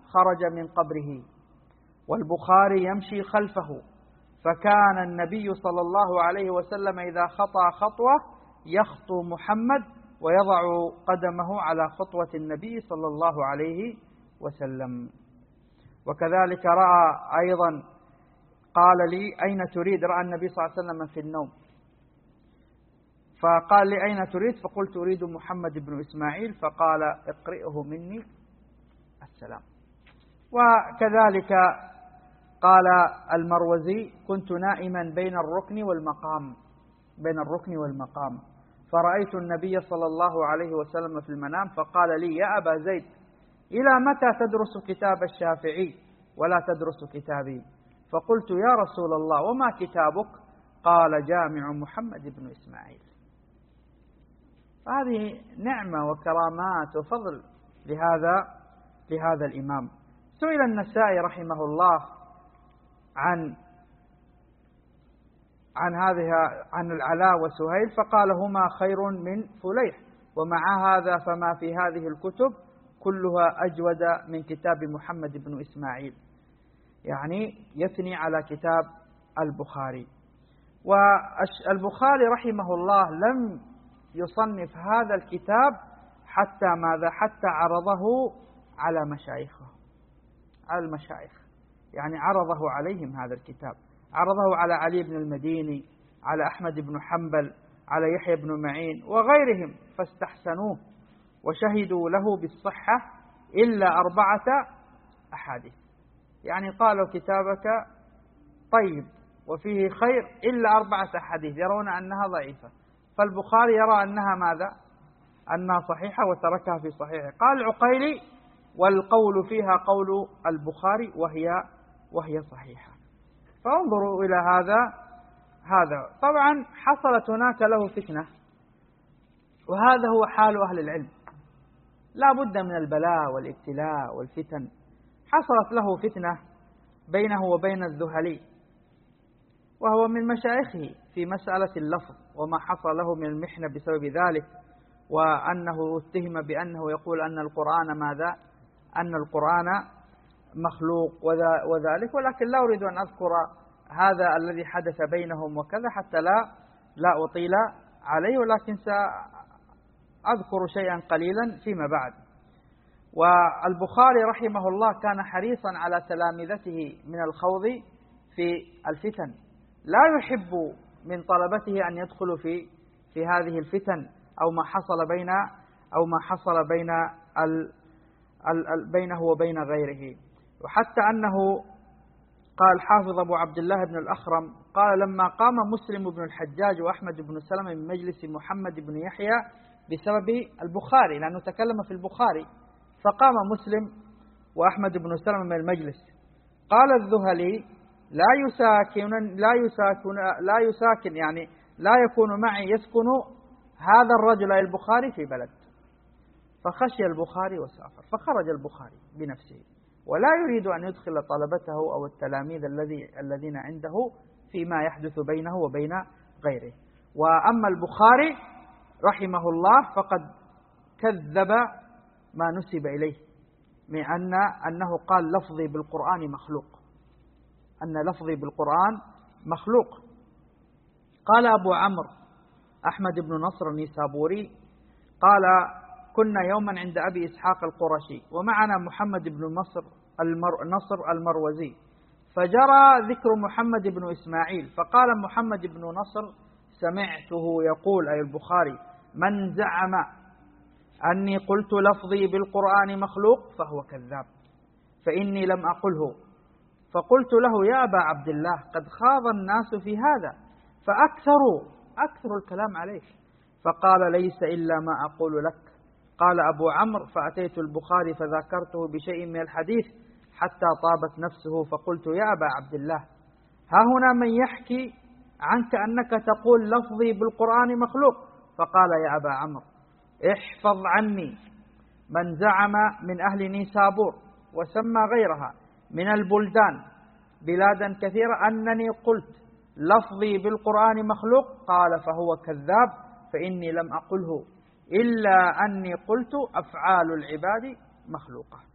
خرج من قبره والبخاري يمشي خلفه، فكان النبي صلى الله عليه وسلم إذا خطأ خطوة يخطو محمد ويضع قدمه على خطوة النبي صلى الله عليه وسلم. وكذلك رأى أيضا، قال لي أين تريد؟ رأى النبي صلى الله عليه وسلم في النوم فقال لي أين تريد؟ فقلت أريد محمد بن إسماعيل، فقال اقرئه مني السلام. وكذلك قال المروزي كنت نائما بين الركن والمقام فرأيت النبي صلى الله عليه وسلم في المنام فقال لي يا أبا زيد إلى متى تدرس كتاب الشافعي ولا تدرس كتابي؟ فقلت يا رسول الله وما كتابك؟ قال جامع محمد بن إسماعيل. هذه نعمة وكرامات وفضل لهذا الإمام. سئل النسائي رحمه الله عن العلاء وسهيل فقال هما خير من فليح، ومع هذا فما في هذه الكتب كلها أجود من كتاب محمد بن إسماعيل، يعني يثني على كتاب البخاري. والبخاري رحمه الله لم يصنف هذا الكتاب حتى ماذا؟ حتى عرضه على المشايخ، يعني عرضه عليهم هذا الكتاب، عرضه على علي بن المديني، على أحمد بن حنبل، على يحيى بن معين وغيرهم، فاستحسنوه وشهدوا له بالصحة إلا 4 أحاديث، يعني قالوا كتابك طيب وفيه خير إلا 4 أحاديث يرون أنها ضعيفة، فالبخاري يرى أنها ماذا؟ أنها صحيحة وتركها في صحيحه. قال العقيلي والقول فيها قول البخاري وهي صحيحة. فانظروا إلى هذا. طبعا حصلت هناك له فتنة، وهذا هو حال أهل العلم، لا بد من البلاء والابتلاء والفتن. حصلت له فتنة بينه وبين الذهلي، وهو من مشايخه، في مسألة اللفظ وما حصل له من المحنة بسبب ذلك، وأنه اتهم بأنه يقول أن القرآن ماذا؟ أن القرآن مخلوق وذلك، ولكن لا أريد أن أذكر هذا الذي حدث بينهم وكذا حتى لا أطيل عليه، ولكن سأذكر شيئا قليلا فيما بعد. والبخاري رحمه الله كان حريصا على تلامذته من الخوض في الفتن، لا يحب من طلبته أن يدخلوا في هذه الفتن أو ما حصل بينه وبين غيره. وحتى أنه قال حافظ أبو عبد الله بن الأخرم قال لما قام مسلم بن الحجاج وأحمد بن سلمة من مجلس محمد بن يحيى بسبب البخاري، لأنه تكلم في البخاري، فقام مسلم وأحمد بن سلمة من المجلس، قال الذهلي لا يساكن يعني لا يكون معي يسكن هذا الرجل البخاري في بلد، فخشي البخاري وسافر، فخرج البخاري بنفسه ولا يريد أن يدخل طلبته أو التلاميذ الذين عنده فيما يحدث بينه وبين غيره. وأما البخاري رحمه الله فقد كذب ما نسب إليه من أنه قال لفظي بالقرآن مخلوق، أن لفظي بالقرآن مخلوق. قال أبو عمرو أحمد بن نصر النيسابوري قال كنا يوما عند أبي إسحاق القرشي ومعنا محمد بن نصر المروزي، فجرى ذكر محمد بن إسماعيل، فقال محمد بن نصر سمعته يقول أي البخاري من زعم أني قلت لفظي بالقرآن مخلوق فهو كذاب فإني لم أقله. فقلت له يا أبا عبد الله قد خاض الناس في هذا فأكثروا الكلام عليك، فقال ليس إلا ما أقول لك. قال أبو عمرو فأتيت البخاري فذكرته بشيء من الحديث حتى طابت نفسه، فقلت يا أبا عبد الله ها هنا من يحكي عنك أنك تقول لفظي بالقرآن مخلوق، فقال يا أبا عمرو احفظ عني من زعم من أهل نيسابور وسمى غيرها من البلدان بلادا كثيرة أنني قلت لفظي بالقرآن مخلوق، قال فهو كذاب فإني لم أقله إلا أني قلت أفعال العباد مخلوقة.